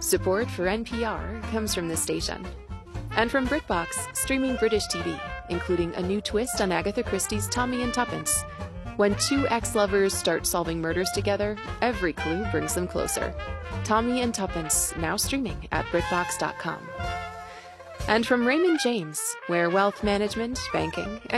Support for NPR comes from this station. And from BritBox, streaming British TV, including a new twist on Agatha Christie's Tommy and Tuppence. When two ex-lovers start solving murders together, every clue brings them closer. Tommy and Tuppence, now streaming at BritBox.com. And from Raymond James, where wealth management, banking,